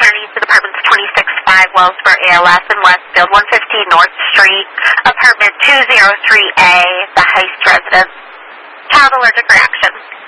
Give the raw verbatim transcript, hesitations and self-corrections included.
County to Apartments twenty-six five Wellsboro A L S in Westfield, one fifteen North Street, Apartment two oh three A, the Heist residence. Child allergic reaction.